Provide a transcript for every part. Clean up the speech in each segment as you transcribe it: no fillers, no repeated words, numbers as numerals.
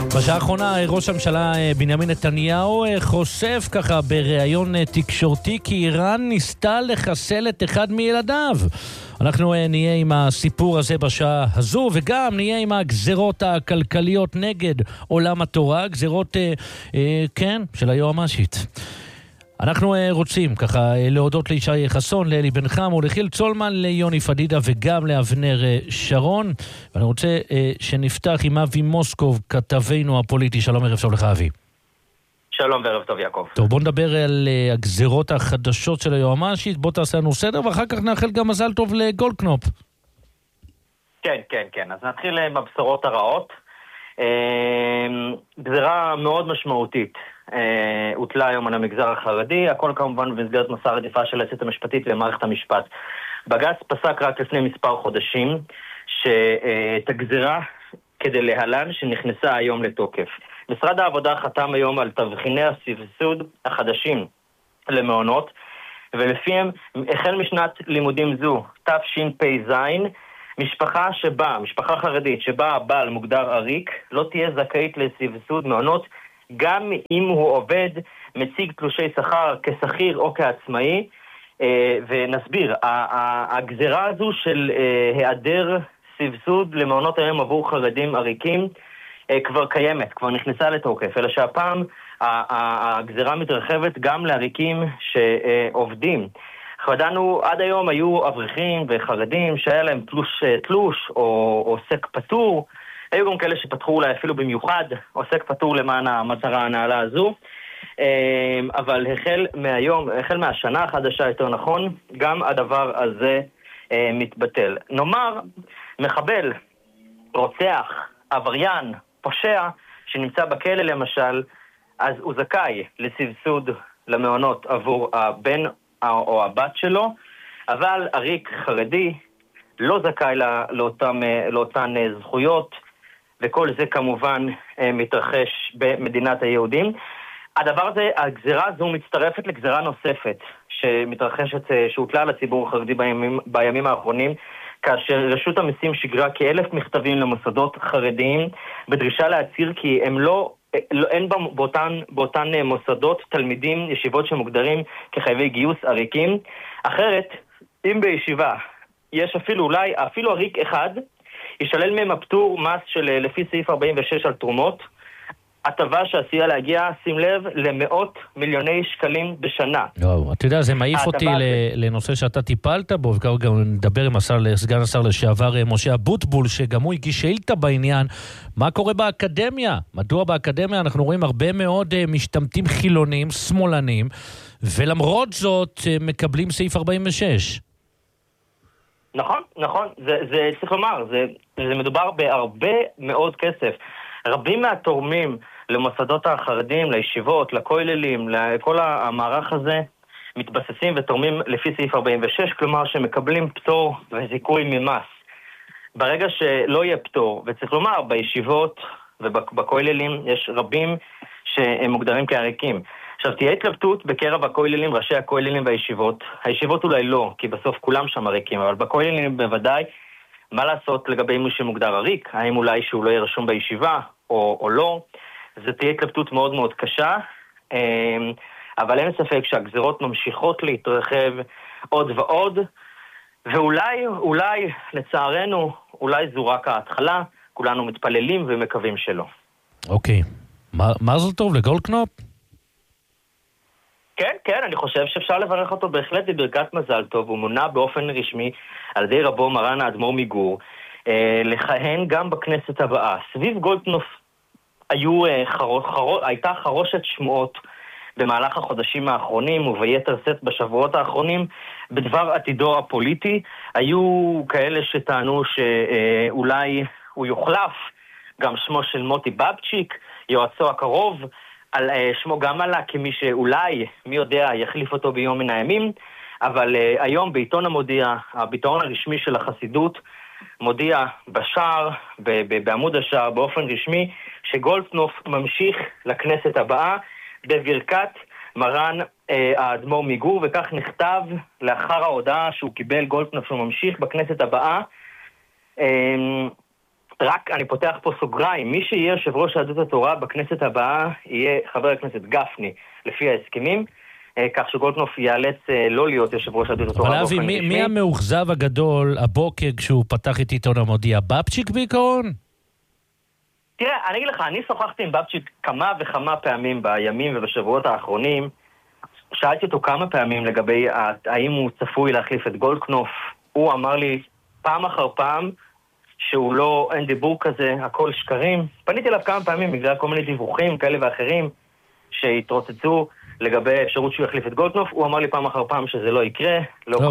בשעה האחרונה ראש הממשלה בנימין נתניהו חושף ככה בראיון תקשורתי כי איראן ניסתה לחסל את אחד מילדיו. אנחנו נהיה עם הסיפור הזה בשעה הזו, וגם נהיה עם הגזרות הכלכליות נגד עולם התורה, גזרות, כן, של היועמ"שית. אנחנו רוצים ככה להודות לישי חסון, לאלי בן חם ולחיל צולמן, ליוני פדידה וגם לאבנר שרון. ואני רוצה שנפתח עם אבי מוסקוב, כתבנו הפוליטי. שלום, ערב טוב לך אבי. שלום וערב טוב יעקב. טוב, בוא נדבר על הגזרות החדשות של היועמ"שית, בוא תעשה לנו סדר ואחר כך נאחל גם מזל טוב לגולדקנופ. כן, אז נתחיל עם הבשורות הרעות. גזרה מאוד משמעותית הוטלה היום על המגזר החרדי, הכל כמובן במסגרת מסע רדיפה של היועצת המשפטית ומערכת המשפט. בג"ץ פסק רק לפני מספר חודשים שאת הגזרה כדי להלן שנכנסה היום לתוקף. משרד העבודה חתם היום על תבחיני הסבסוד החדשים למעונות, ולפיהם החל משנת לימודים זו, תשפ"ז, משפחה חרדית שבה הבעל מוגדר עריק, לא תהיה זכאית לסבסוד מעונות, גם אם הוא עובד, מציג תלושי שכר כשכיר או כעצמאי. ונסביר, הגזרה הזו של היעדר סבסוד למעונות היום עבור חרדים עריקים כבר קיימת, כבר נכנסה לתוקף, אלא שהפעם הגזרה מתרחבת גם לעריקים שעובדים. חדנו, עד היום היו אברכים וחרדים שהיה להם תלוש או עוסק פטור, היו גם כאלה שפתחו אולי אפילו במיוחד עוסק פטור למען המטרה הנעלה הזו, אבל החל מהשנה החדשה יותר נכון, גם הדבר הזה מתבטל. נאמר, מחבל, רוצח, עבריין, פושע, שנמצא בכלא למשל, אז הוא זכאי לסבסוד למעונות עבור הבן או הבת שלו, אבל עריק חרדי לא זכאי לאותן זכויות, וכל זה כמובן מתרחש במדינת היהודים. הדבר הזה, הגזרה הזו מצטרפת לגזרה נוספת שמתרחשת, שהוטלה על הציבור החרדי בימים האחרונים, כאשר רשות המיסים שיגרה כ1,000 מכתבים למוסדות חרדיים בדרישה להצהיר כי אין באותן מוסדות תלמידים ישיבות שמוגדרים כחייבי גיוס עריקים. אחרת, אם בישיבה יש אפילו עריק אחד, ישלל מהם הפטור מס של לפי סעיף 46 על תרומות, הטבה שעשויה להגיע, שים לב, למאות מיליוני שקלים בשנה. אתה יודע, זה מעיף אותי לנושא שאתה טיפלת בו, וכרגע נדבר עם סגן השר לשעבר משה אבוטבול, שגם הוא הגיש שאילתה בעניין. מה קורה באקדמיה? מדוע באקדמיה אנחנו רואים הרבה מאוד משתמטים חילונים, שמאלנים, ולמרות זאת מקבלים סעיף 46? נכון, זה צריך לומר, זה מדובר בהרבה מאוד כסף. רבים מהתורמים למוסדות החרדים, לישיבות, לכוללים, לכל המערך הזה, מתבססים ותורמים לפי סעיף 46, כלומר שמקבלים פטור וזיכוי ממס. ברגע שלא יהיה פטור, וצריך לומר, בישיבות ובכוללים יש רבים שהם מוגדרים כעריקים. עכשיו, תהיה התלבטות בקרב הכוללים, ראשי הכוללים והישיבות. הישיבות אולי לא, כי בסוף כולם שם עריקים, אבל בכוללים בוודאי, מה לעשות לגבי מי שמוגדר עריק? האם אולי שהוא לא יהיה רשום בישיבה או לא? זה תהיה התלבטות מאוד מאוד קשה, אבל אין ספק שהגזרות ממשיכות להתרחב עוד ועוד, ואולי, לצערנו, אולי זו רק ההתחלה, כולנו מתפללים ומקווים שלא. אוקיי. מה זה טוב לגולדקנופ? כן, אני חושב שאפשר לברך אותו בהחלט בברכת מזל טוב. הוא מונה באופן רשמי על ידי רבו מרן האדמו"ר מגור לכהן גם בכנסת הבאה. סביב גולדקנופ הייתה חרושת שמועות במהלך החודשים האחרונים וביתר שאת בשבועות האחרונים בדבר עתידו הפוליטי. היו כאלה שטענו שאולי הוא יוחלף, גם שמו של מוטי בבצ'יק, יועצו הקרוב, על שמו גם עלה כמי שאולי, מי יודע, יחליף אותו ביום מן הימים, אבל היום בעיתון המודיע, הביטאון הרשמי של החסידות, מודיע בשער, בעמוד השער, באופן רשמי, שגולדקנופ ממשיך לכנסת הבאה בברכת מרן האדמו"ר מגור, וכך נכתב לאחר ההודעה שהוא קיבל גולדקנופ שהוא ממשיך בכנסת הבאה. רק אני פותח פה סוגריים, מי שיהיה יושב ראש יהדות התורה בכנסת הבאה יהיה חבר הכנסת גפני, לפי ההסכמים, כך שגולדקנופ ייאלץ לא להיות יושב ראש יהדות התורה. אבל אבי, מי המאוכזב הגדול הבוקר כשהוא פתח את עיתון המודיע? בבצ'יק בעיקרון? תראה, אני אגיד לך, אני שוחחתי עם בבצ'יק כמה וכמה פעמים בימים ובשבועות האחרונים, שאלתי אותו כמה פעמים לגבי האם הוא צפוי להחליף את גולדקנופ, הוא אמר לי פעם אחר פעם שהוא לא, אין דיבור כזה, הכל שקרים. פניתי אליו כמה פעמים בגלל כל מיני דיווחים כאלה ואחרים שהתרוצצו לגבי האפשרות שהוא יחליף את גולדקנופ, הוא אמר לי פעם אחר פעם שזה לא יקרה,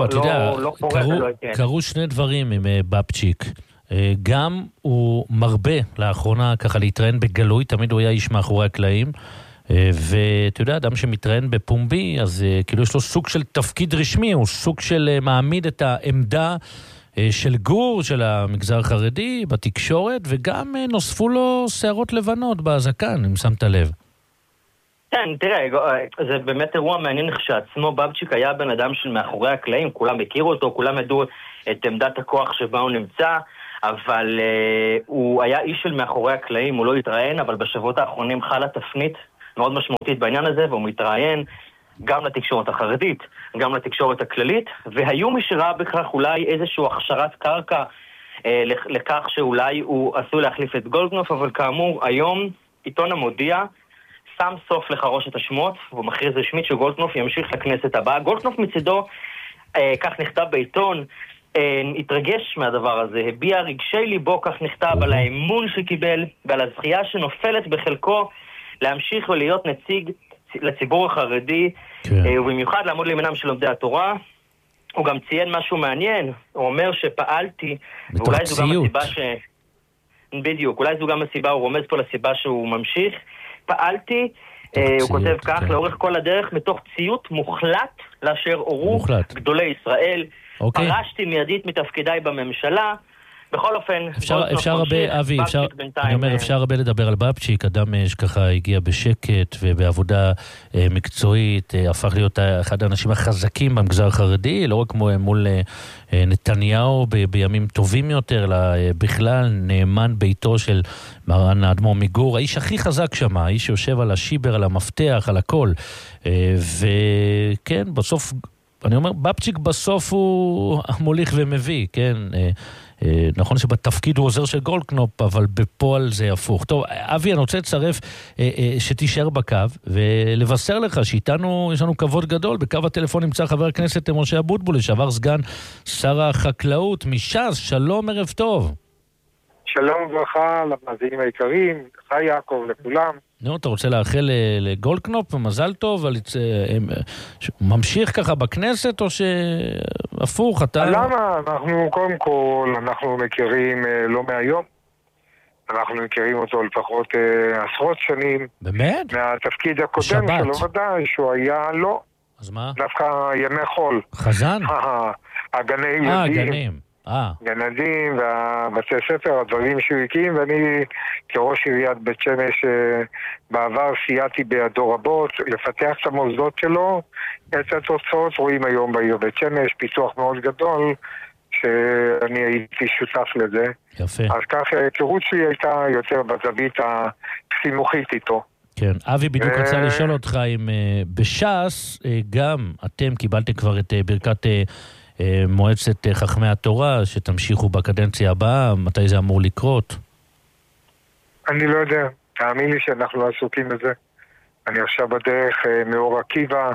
קרו שני דברים עם בבצ'יק. גם הוא מרבה לאחרונה ככה להתראיין בגלוי, תמיד הוא היה איש מאחורי הקלעים, ואתה יודע, אדם שמתראיין בפומבי, אז כאילו יש לו סוג של תפקיד רשמי, הוא סוג של מעמיד את העמדה של גור, של המגזר החרדי, בתקשורת, וגם נוספו לו שערות לבנות בזקן, אם שמת לב. כן, תראה, זה באמת אירוע מעניין כשעצמו. בבצ'יק היה בן אדם של מאחורי הקלעים, כולם הכירו אותו, כולם ידעו את עמדת הכוח שבה הוא נמצא, אבל הוא היה איש של מאחורי הקלעים, הוא לא התראיין, אבל בשבועות האחרונים חלה תפנית מאוד משמעותית בעניין הזה, והוא מתראיין גם לתקשורת החרדית, גם לתקשורת הכללית, והיו מי שראה בכך אולי איזושהי הכשרת קרקע לכך שאולי הוא עשוי להחליף את גולדקנופ, אבל כאמור, היום עיתון המודיע שם סוף לחרושת השמות, והוא מכריז רשמית שגולדקנופ ימשיך לכנסת הבאה. גולדקנופ מצידו, כך נכתב בעיתון, התרגש מהדבר הזה, הביע רגשי ליבו, כך נכתב, על האמון שקיבל ועל הזכייה שנופלת בחלקו להמשיך ולהיות נציג לציבור החרדי, ובמיוחד לעמוד לימינם של לומדי התורה. הוא גם ציין משהו מעניין, הוא אומר שפעלתי, ואולי זו גם הסיבה בדיוק, אולי זו גם הסיבה, הוא רומז פה לסיבה שהוא ממשיך, פעלתי, הוא כותב כך, לאורך כל הדרך, מתוך ציות מוחלט לאשר אורו גדולי ישראל, פרשתי מיידית מתפקידיי בממשלה, בכל אופן, אפשר הרבה, אבי, אפשר הרבה לדבר על בבצ'יק, אדם שככה הגיע בשקט ובעבודה מקצועית, הפך להיות אחד האנשים החזקים במגזר החרדי, לא רק מול נתניהו בימים טובים יותר, אלא בכלל נאמן ביתו של מרן האדמו"ר מגור, האיש הכי חזק שם, האיש שיושב על השיבר, על המפתח, על הכל, וכן, בסוף, אני אומר, בבצ'יק בסוף הוא מוליך ומביא, כן, נכון שבתפקיד הוא עוזר של גולדקנופ, אבל בפועל זה הפוך. טוב, אבי, אני רוצה לצרף שתישאר בקו, ולבשר לך שאיתנו יש לנו כבוד גדול. בקו הטלפון נמצא חבר הכנסת משה אבוטבול, לשעבר סגן שר החקלאות מש"ס. שלום, ערב טוב. שלום וברכה למאזינים היקרים, חי יעקב לכולם. נו, אתה רוצה לאחל לגולדקנופ מזל טוב, ממשיך ככה בכנסת או שהפוך אתה? למה? אנחנו קודם כל, אנחנו מכירים לא מהיום, אנחנו מכירים אותו לפחות עשרות שנים. באמת? מהתפקיד הקודם שלו ודאי, שהוא היה לא. אז מה? דווקא ימי חול. חזן? הגני ילדים. גנים. גנדים והבתי ספר, הדברים שהוא הקים, ואני כראש עיריית בית שמש בעבר סייעתי בידו רבות לפתח את המוסדות שלו. את התוצאות רואים היום בעיר בית שמש, פיתוח מאוד גדול שאני הייתי שותף לזה. יפה. אז כך ההיכרות שלי הייתה יותר בזווית הסימוכית איתו. כן, אבי בדיוק רצה לשאול אותך אם בש"ס גם אתם קיבלתם כבר את ברכת מועצת חכמי התורה, שתמשיכו בקדנציה הבאה, מתי זה אמור לקרות? אני לא יודע, תאמין לי שאנחנו לא עסוקים בזה. אני עכשיו בדרך מאור עקיבא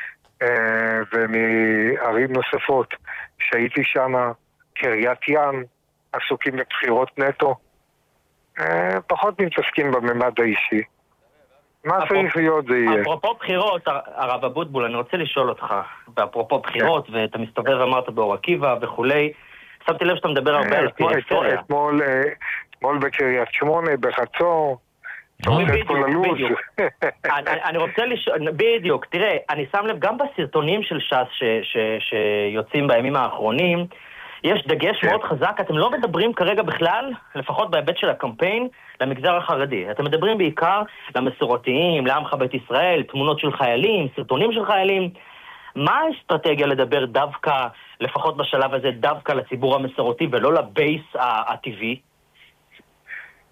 ומערים נוספות שהייתי שם, קריית ים, עסוקים בבחירות נטו, פחות מתעסקים בממד האישי. מה צריך להיות זה יהיה. אפרופו בחירות, הרב אבוטבול, אני רוצה לשאול אותך, ואפרופו בחירות, ואתה מסתובב ואמרת באור עקיבא וכולי, שמתי לב שאתה מדבר הרבה על פריפריה. אתמול בקריית שמונה, בחצור, אני רוצה לשאול, בדיוק, תראה, אני שם לב גם בסרטונים של ש"ס שיוצאים בימים האחרונים, יש דגש מאוד חזק, אתם לא מדברים כרגע בכלל, לפחות בהיבט של הקמפיין, למגזר החרדי. אתם מדברים בעיקר למסורתיים, לעמך בית ישראל, תמונות של חיילים, סרטונים של חיילים. מה האסטרטגיה לדבר דווקא, לפחות בשלב הזה, דווקא לציבור המסורתי ולא לבייס הטבעי?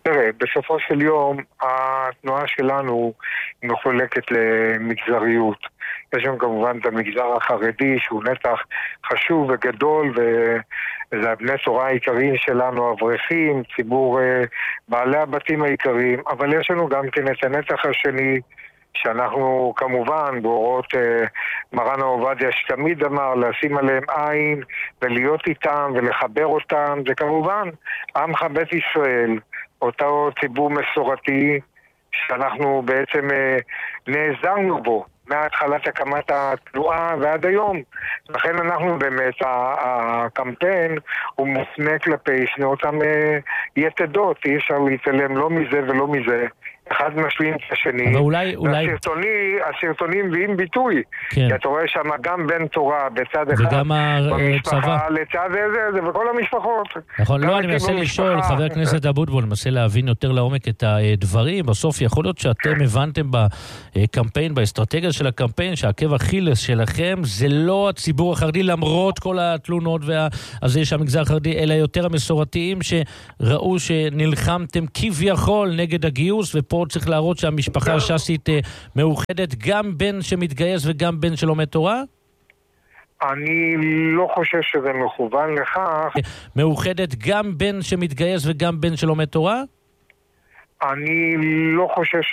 תראה, בסופו של יום התנועה שלנו מחולקת למגזריות. יש שם כמובן את המגזר החרדי שהוא נתח חשוב וגדול, וזה הבני תורה העיקריים שלנו, אברכים, ציבור בעלי הבתים העיקריים, אבל יש לנו גם כן את הנתח השני, שאנחנו כמובן בהוראות מרן עובדיה שתמיד אמר לשים עליהם עין ולהיות איתם ולחבר אותם, זה כמובן עמך בית ישראל, אותו ציבור מסורתי שאנחנו בעצם נעזרנו בו מהתחלת הקמת התנועה ועד היום. לכן אנחנו באמת, הקמפיין הוא מופנה כלפי שני אותם יתדות, אי אפשר להתעלם לא מזה ולא מזה. אחד משלים את השני. אבל אולי... הסרטונים מביאים ביטוי. כן. כי אתה רואה שם גם בן תורה בצד אחד. וגם במשפחה, לצד זה וכל המשפחות. נכון, לא, אני מנסה לשאול, חבר הכנסת אבוטבול, מנסה להבין יותר לעומק את הדברים. בסוף יכול להיות שאתם הבנתם בקמפיין, באסטרטגיה של הקמפיין, שהעקב אכילס שלכם זה לא הציבור החרדי, למרות כל התלונות והזה שהמגזר החרדי, אלא יותר המסורתיים שראו שנלחמתם כביכול נגד הגיוס, ופה צריך להראות שהמשפחה הש"סית מאוחדת, גם בן שמתגייס וגם בן שלומד תורה? אני לא חושב שזה מכוון לכך. מאוחדת גם בן שמתגייס וגם בן שלומד תורה? אני לא חושב